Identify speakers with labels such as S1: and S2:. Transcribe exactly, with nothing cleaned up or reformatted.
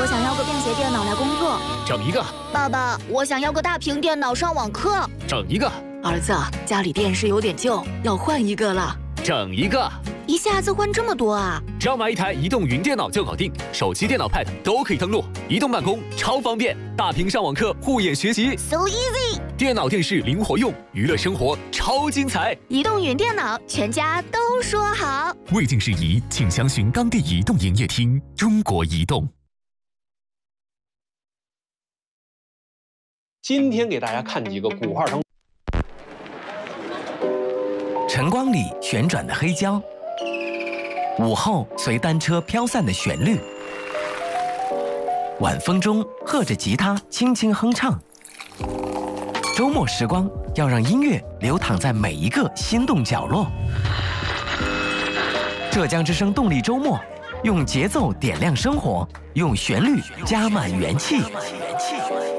S1: 我想要个便携电脑来工作。
S2: 整一个。
S1: 爸爸，我想要个大屏电脑上网课。
S2: 整一个。
S3: 儿子，家里电视有点旧，要换一个了。
S2: 整一个。
S1: 一下子换这么多啊？
S2: 只要买一台移动云电脑就搞定，手机、电脑、Pad 都可以登录，移动办公超方便，大屏上网课、护眼学习
S1: ，so easy。
S2: 电脑、电视灵活用，娱乐生活超精彩。
S1: 移动云电脑，全家都说好。
S4: 未经事宜，请详询当地移动营业厅。中国移动。
S5: 今天给大家看几个古画当
S6: 晨光里旋转的黑胶，午后随单车飘散的旋律，晚风中和着吉他轻轻哼唱。周末时光要让音乐流淌在每一个心动角落。浙江之声动力周末，用节奏点亮生活，用旋律加满元气。